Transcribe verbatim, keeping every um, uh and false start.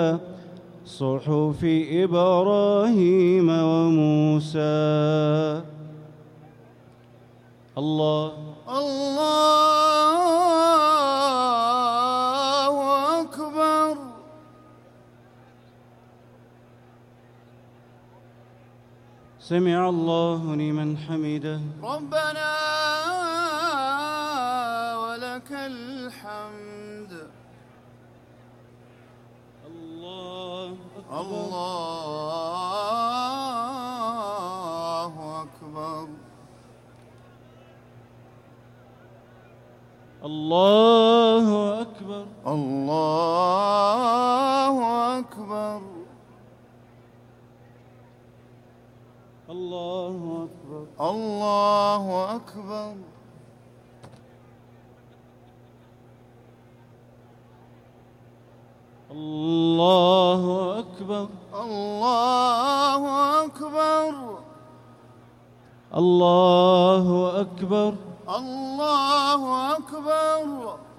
صحف إبراهيم وموسى. الله الله أكبر. سمع الله لمن حمده. ربنا ولك الحمد. الله أكبر. الله أكبر. الله أكبر. الله أكبر. الله أكبر. الله أكبر. الله أكبر. الله أكبر. الله أكبر. الله أكبر.